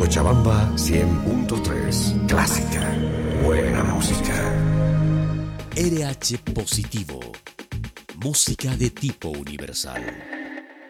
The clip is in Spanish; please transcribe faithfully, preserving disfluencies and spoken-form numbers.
Cochabamba cien punto tres. Clásica. Buena música. R H Positivo. Música de tipo universal.